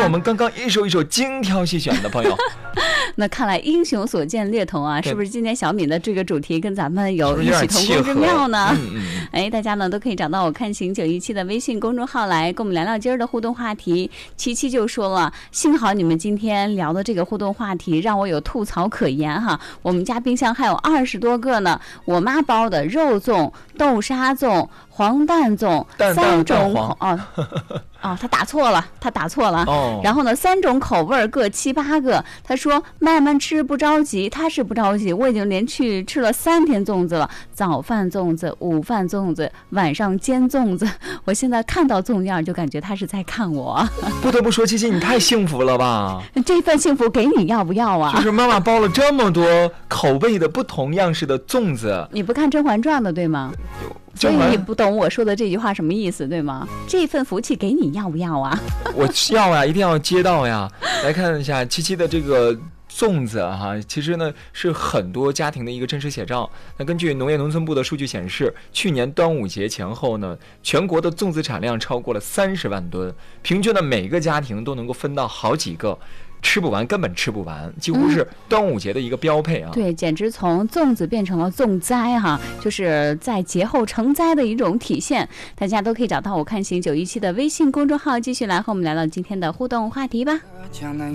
我们刚刚一首一首精挑细选的朋友。 那看来英雄所见略同啊，是不是今天小敏的这个主题跟咱们有异曲同工之妙呢？哎，大家呢都可以找到我看行917的微信公众号来跟我们聊聊今儿的互动话题。77就说了，幸好你们今天聊的这个互动话题让我有吐槽可言哈。我们家冰箱还有20多个呢，我妈包的肉粽、豆沙粽、黄蛋粽3种口他打错了。然后呢，3种口味各7、8个。他说慢慢吃不着急，他是不着急。我已经连续吃了3天粽子了，早饭粽子、午饭粽子、晚上煎粽子。我现在看到粽样就感觉他是在看我。 不得不说，七七你太幸福了吧？ 这份幸福给你要不要啊？ 就是妈妈包了这么多口味的不同样式的粽子。 你不看《甄嬛传》的对吗？所以你不懂我说的这句话什么意思对吗？这份福气给你要不要啊？ 我要呀，一定要接到呀。来看一下七七的这个粽子哈，其实呢是很多家庭的一个真实写照。那根据农业农村部的数据显示，去年端午节前后呢，全国的粽子产量超过了30万吨，平均的每个家庭都能够分到好几个。吃不完，根本吃不完，几乎是端午节的一个标配啊！ 对，简直从粽子变成了粽灾哈，就是在节后成灾的一种体现。大家都可以找到我看行917的微信公众号，继续来和我们聊聊今天的互动话题吧。